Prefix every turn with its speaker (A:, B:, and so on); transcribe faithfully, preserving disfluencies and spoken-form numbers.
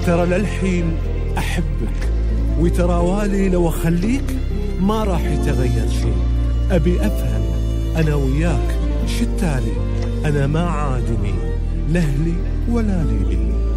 A: ترى للحين أحبك، وترى والي لو أخليك ما راح يتغير شيء. أبي أفهم أنا وياك شتالي، أنا ما عادني لهلي ولا ليلي.